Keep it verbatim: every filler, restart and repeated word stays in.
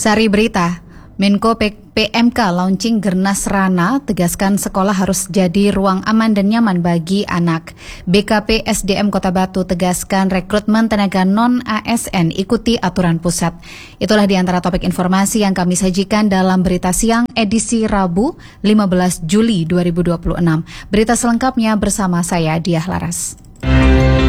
Sari berita, Menko P M K launching Gernas Rana, tegaskan sekolah harus jadi ruang aman dan nyaman bagi anak. B K P S D M Kota Batu tegaskan rekrutmen tenaga non-A S N ikuti aturan pusat. Itulah di antara topik informasi yang kami sajikan dalam Berita Siang edisi Rabu lima belas Juli dua ribu dua puluh enam. Berita selengkapnya bersama saya Diah Laras.